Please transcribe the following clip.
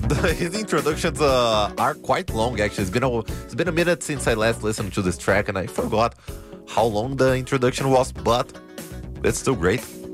His introductions are quite long. Actually, it's been a minute since I last listened to this track, and I forgot how long the introduction was. But it's still great.